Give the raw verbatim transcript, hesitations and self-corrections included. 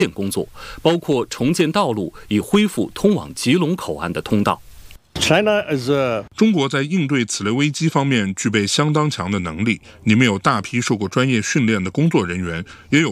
工作，包括重建道路，以恢复通往吉隆口岸的通道。 China is a... 中国在应对此类危机方面具备相当强的能力，你们有大批受过专业训练的工作人员，也有